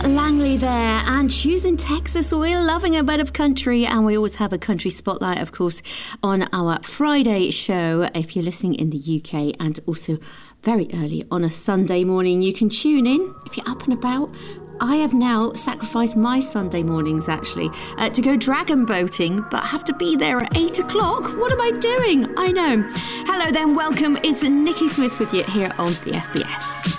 Langley there, and choosing Texas. We're loving a bit of country, and we always have a country spotlight, of course, on our Friday show. If you're listening in the UK, and also very early on a Sunday morning, you can tune in if you're up and about. I have now sacrificed my Sunday mornings, actually, to go dragon boating, but I have to be there at 8 o'clock. What am I doing? I know. Hello then, welcome. It's Nikki Smith with you here on BFBS.